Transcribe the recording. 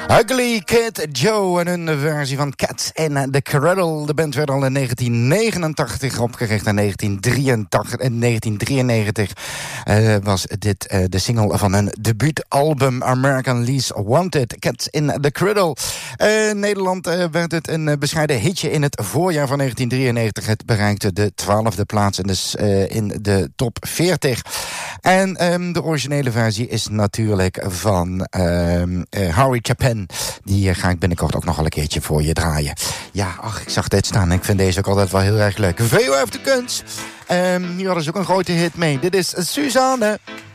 Ugly Kid Joe en hun versie van Cats in the Cradle. De band werd al in 1989 opgericht. En 1993 was dit de single van hun debuutalbum American Least Wanted, Cats in the Cradle. In Nederland werd het een bescheiden hitje in het voorjaar van 1993. Het bereikte de 12e plaats in de top 40. En de originele versie is natuurlijk van Harry Chapin. Die ga ik binnenkort ook nog wel een keertje voor je draaien. Ja, ach, ik zag dit staan. Ik vind deze ook altijd wel heel erg leuk. VOF de Kunst. Hier hadden ze ook een grote hit mee. Dit is Suzanne.